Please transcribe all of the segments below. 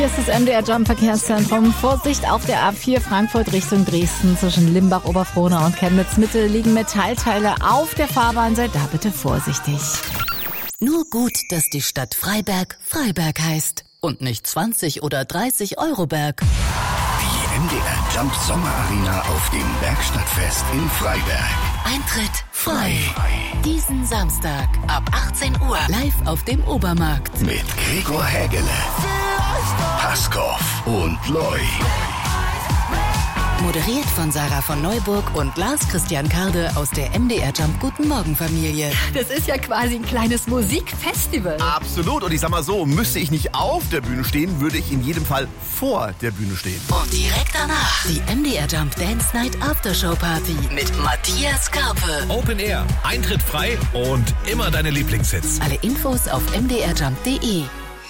Hier ist das MDR Jump Verkehrszentrum. Vorsicht auf der A4 Frankfurt Richtung Dresden. Zwischen Limbach, Oberfrohna und Chemnitz Mitte liegen Metallteile auf der Fahrbahn. Seid da bitte vorsichtig. Nur gut, dass die Stadt Freiberg Freiberg heißt und nicht 20 oder 30 Euroberg. Die MDR Jump Sommerarena auf dem Bergstadtfest in Freiberg. Eintritt frei. Diesen Samstag ab 18 Uhr live auf dem Obermarkt. Mit Gregor Hägele, Paskov und Loy. Moderiert von Sarah von Neuburg und Lars Christian Karde aus der MDR Jump Guten Morgen Familie. Das ist ja quasi ein kleines Musikfestival. Absolut. Und ich sag mal so, müsste ich nicht auf der Bühne stehen, würde ich in jedem Fall vor der Bühne stehen. Und direkt danach die MDR Jump Dance Night Aftershow Party mit Matthias Karpe. Open Air, Eintritt frei und immer deine Lieblingshits. Alle Infos auf mdrjump.de.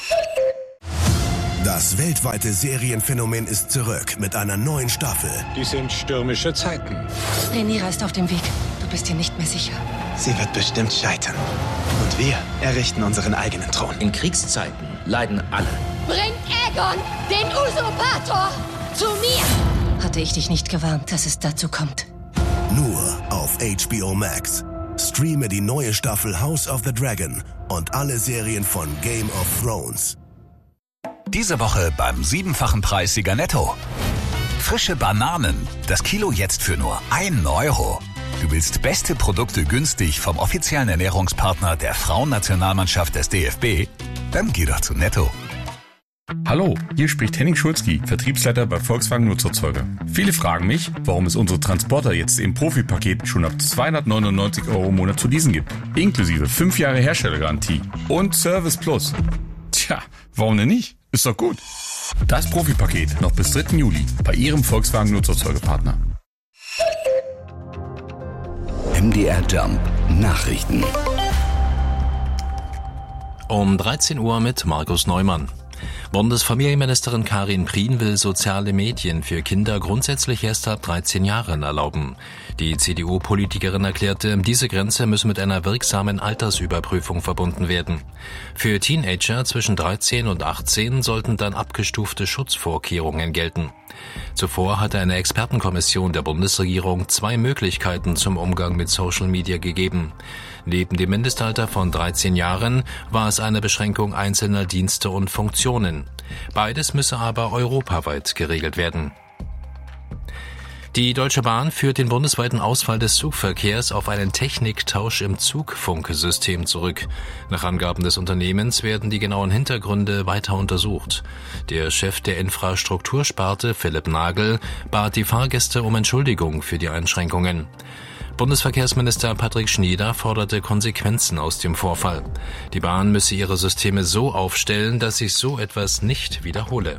Das weltweite Serienphänomen ist zurück mit einer neuen Staffel. Die sind stürmische Zeiten. Rhaenyra ist auf dem Weg. Du bist dir nicht mehr sicher. Sie wird bestimmt scheitern. Und wir errichten unseren eigenen Thron. In Kriegszeiten leiden alle. Bringt Aegon, den Usurpator, zu mir! Hatte ich dich nicht gewarnt, dass es dazu kommt? Nur auf HBO Max. Streame die neue Staffel House of the Dragon und alle Serien von Game of Thrones. Diese Woche beim 7-fachen Preissieger Netto. Frische Bananen. Das Kilo jetzt für nur 1 Euro. Du willst beste Produkte günstig vom offiziellen Ernährungspartner der Frauennationalmannschaft des DFB? Dann geh doch zu Netto. Hallo, hier spricht Henning Schulzki, Vertriebsleiter bei Volkswagen Nutzerzeuger. Viele fragen mich, warum es unsere Transporter jetzt im Profipaket schon ab 299 € im Monat zu leasen gibt. Inklusive 5 Jahre Herstellergarantie und Service Plus. Tja, warum denn nicht? Ist doch gut. Das Profipaket noch bis 3. Juli bei Ihrem Volkswagen Nutzerzeugerpartner. MDR Jump Nachrichten. Um 13 Uhr mit Markus Neumann. Bundesfamilienministerin Karin Prien will soziale Medien für Kinder grundsätzlich erst ab 13 Jahren erlauben. Die CDU-Politikerin erklärte, diese Grenze müsse mit einer wirksamen Altersüberprüfung verbunden werden. Für Teenager zwischen 13 und 18 sollten dann abgestufte Schutzvorkehrungen gelten. Zuvor hatte eine Expertenkommission der Bundesregierung 2 Möglichkeiten zum Umgang mit Social Media gegeben. Neben dem Mindestalter von 13 Jahren war es eine Beschränkung einzelner Dienste und Funktionen. Beides müsse aber europaweit geregelt werden. Die Deutsche Bahn führt den bundesweiten Ausfall des Zugverkehrs auf einen Techniktausch im Zugfunksystem zurück. Nach Angaben des Unternehmens werden die genauen Hintergründe weiter untersucht. Der Chef der Infrastruktursparte, Philipp Nagel, bat die Fahrgäste um Entschuldigung für die Einschränkungen. Bundesverkehrsminister Patrick Schnyder forderte Konsequenzen aus dem Vorfall. Die Bahn müsse ihre Systeme so aufstellen, dass sich so etwas nicht wiederhole.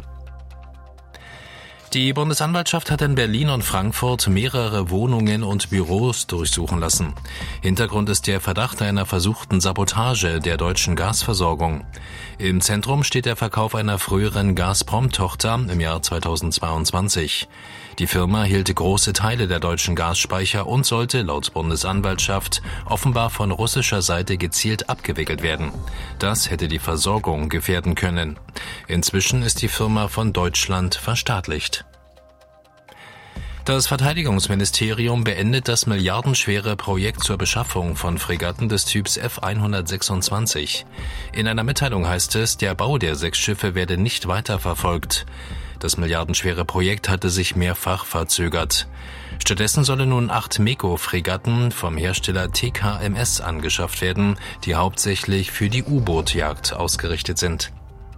Die Bundesanwaltschaft hat in Berlin und Frankfurt mehrere Wohnungen und Büros durchsuchen lassen. Hintergrund ist der Verdacht einer versuchten Sabotage der deutschen Gasversorgung. Im Zentrum steht der Verkauf einer früheren Gazprom-Tochter im Jahr 2022. Die Firma hielt große Teile der deutschen Gasspeicher und sollte laut Bundesanwaltschaft offenbar von russischer Seite gezielt abgewickelt werden. Das hätte die Versorgung gefährden können. Inzwischen ist die Firma von Deutschland verstaatlicht. Das Verteidigungsministerium beendet das milliardenschwere Projekt zur Beschaffung von Fregatten des Typs F-126. In einer Mitteilung heißt es, der Bau der 6 Schiffe werde nicht weiterverfolgt. Das milliardenschwere Projekt hatte sich mehrfach verzögert. Stattdessen sollen nun 8 MEKO-Fregatten vom Hersteller TKMS angeschafft werden, die hauptsächlich für die U-Boot-Jagd ausgerichtet sind.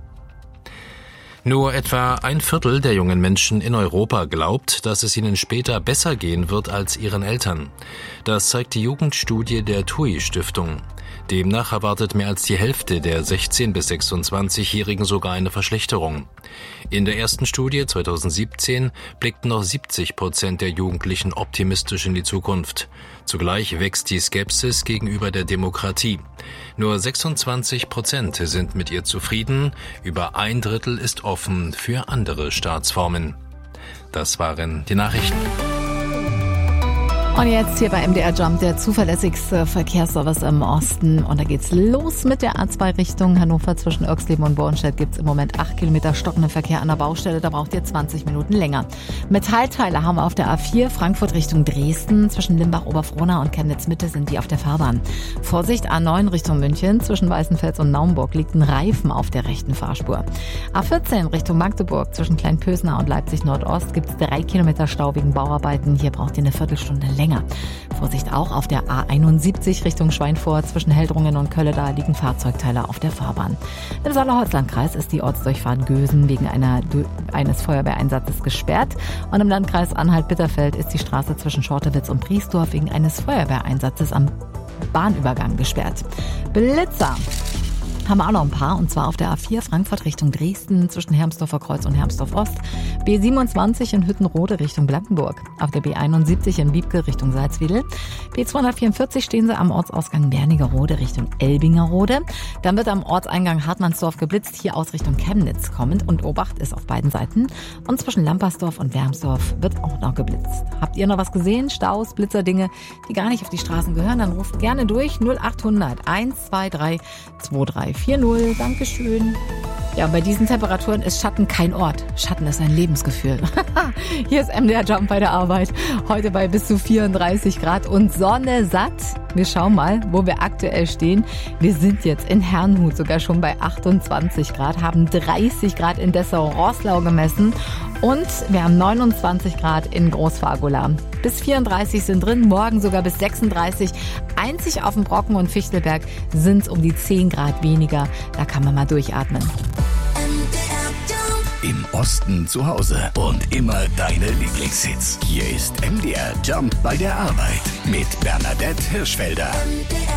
Nur etwa 1/4 der jungen Menschen in Europa glaubt, dass es ihnen später besser gehen wird als ihren Eltern. Das zeigt die Jugendstudie der TUI-Stiftung. Demnach erwartet mehr als die Hälfte der 16- bis 26-Jährigen sogar eine Verschlechterung. In der ersten Studie 2017 blickten noch 70% der Jugendlichen optimistisch in die Zukunft. Zugleich wächst die Skepsis gegenüber der Demokratie. Nur 26% sind mit ihr zufrieden, über 1/3 ist offen für andere Staatsformen. Das waren die Nachrichten. Und jetzt hier bei MDR Jump, der zuverlässigste Verkehrsservice im Osten. Und da geht's los mit der A2 Richtung Hannover. Zwischen Oerxleben und Bornstedt gibt's im Moment 8 Kilometer stockenden Verkehr an der Baustelle. Da braucht ihr 20 Minuten länger. Metallteile haben wir auf der A4 Frankfurt Richtung Dresden. Zwischen Limbach-Oberfrohna und Chemnitz-Mitte sind die auf der Fahrbahn. Vorsicht, A9 Richtung München. Zwischen Weißenfels und Naumburg liegt ein Reifen auf der rechten Fahrspur. A14 Richtung Magdeburg. Zwischen Kleinpösner und Leipzig-Nordost gibt's 3 Kilometer Stau wegen Bauarbeiten. Hier braucht ihr eine Viertelstunde länger. Vorsicht auch auf der A71 Richtung Schweinfurt. Zwischen Heldrungen und Kölle, da liegen Fahrzeugteile auf der Fahrbahn. Im Saale-Holzland-Kreis ist die Ortsdurchfahrt Gösen wegen eines Feuerwehreinsatzes gesperrt. Und im Landkreis Anhalt-Bitterfeld ist die Straße zwischen Schortewitz und Briesdorf wegen eines Feuerwehreinsatzes am Bahnübergang gesperrt. Blitzer haben wir auch noch ein paar, und zwar auf der A4 Frankfurt Richtung Dresden zwischen Hermsdorfer Kreuz und Hermsdorf Ost, B27 in Hüttenrode Richtung Blankenburg, auf der B71 in Wiebke Richtung Salzwedel, B244 stehen sie am Ortsausgang Wernigerode Richtung Elbingerode, dann wird am Ortseingang Hartmannsdorf geblitzt, hier aus Richtung Chemnitz kommend, und Obacht ist auf beiden Seiten, und zwischen Lampersdorf und Wermsdorf wird auch noch geblitzt. Habt ihr noch was gesehen? Staus, Blitzerdinge, die gar nicht auf die Straßen gehören? Dann ruft gerne durch 0800 123 2340. Dankeschön. Ja, bei diesen Temperaturen ist Schatten kein Ort. Schatten ist ein Lebensgefühl. Hier ist MDR Jump bei der Arbeit. Heute bei bis zu 34 Grad und Sonne satt. Wir schauen mal, wo wir aktuell stehen. Wir sind jetzt in Herrnhut sogar schon bei 28 Grad, haben 30 Grad in Dessau-Roßlau gemessen und wir haben 29 Grad in Großfargola. Bis 34 sind drin, morgen sogar bis 36. Einzig auf dem Brocken und Fichtelberg sind es um die 10 Grad weniger. Da kann man mal durchatmen. Im Osten zu Hause und immer deine Lieblingshits. Hier ist MDR Jump bei der Arbeit mit Bernadette Hirschfelder.